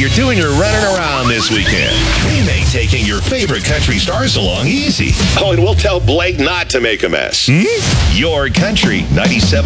you're doing your running around this weekend, we make taking your favorite country stars along easy. Oh, and we'll tell Blake not to make a mess. Your Country 97.